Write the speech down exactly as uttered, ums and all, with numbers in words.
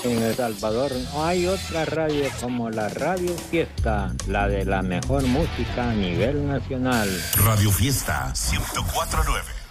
En El Salvador no hay otra radio como la Radio Fiesta, la de la mejor música a nivel nacional. Radio Fiesta ciento cuatro punto nueve.